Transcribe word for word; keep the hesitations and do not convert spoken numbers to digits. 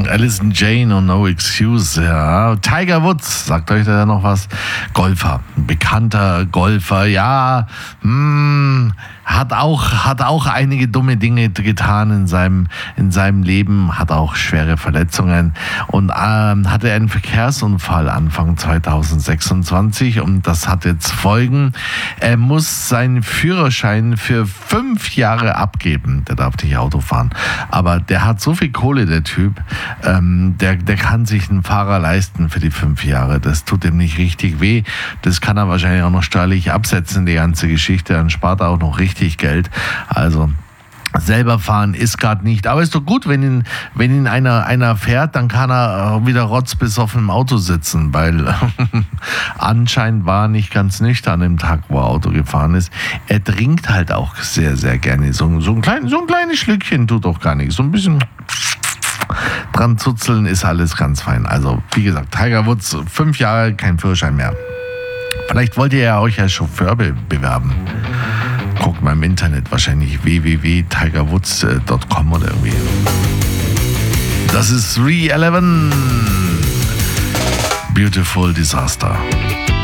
Alison Jane und No Excuse, ja. Tiger Woods, sagt euch da noch was? Golfer, bekannter Golfer, ja, hm, hat auch, hat auch einige dumme Dinge getan in seinem, in seinem Leben, hat auch schwere Verletzungen und ähm, hatte einen Verkehrsunfall Anfang zwanzig sechsundzwanzig und das hat jetzt Folgen. Er muss seinen Führerschein für fünf Jahre abgeben. Der darf nicht Auto fahren. Aber der hat so viel Kohle, der Typ, ähm, der, der kann sich einen Fahrer leisten für die fünf Jahre. Das tut ihm nicht richtig weh. Das kann er wahrscheinlich auch noch steuerlich absetzen, die ganze Geschichte. Dann spart er auch noch richtig Geld. Also selber fahren ist gerade nicht. Aber ist doch gut, wenn ihn, wenn ihn einer, einer fährt, dann kann er wieder rotzbesoffen im Auto sitzen, weil anscheinend war er nicht ganz nüchtern am Tag, wo er Auto gefahren ist. Er trinkt halt auch sehr, sehr gerne. So, so, ein, klein, so ein kleines Schlückchen tut doch gar nichts. So ein bisschen dran zuzeln ist alles ganz fein. Also, wie gesagt, Tiger Woods, fünf Jahre, kein Führerschein mehr. Vielleicht wollt ihr ja euch als Chauffeur be- bewerben. Guckt mal im Internet, wahrscheinlich w w w punkt tiger woods punkt com oder irgendwie. Das ist three eleven. Beautiful Disaster.